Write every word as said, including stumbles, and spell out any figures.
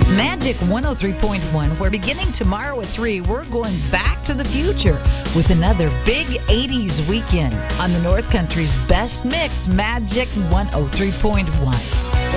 Magic one oh three point one, where beginning tomorrow at three, we're going back to the future with another big eighties weekend on the North Country's best mix, Magic one oh three point one.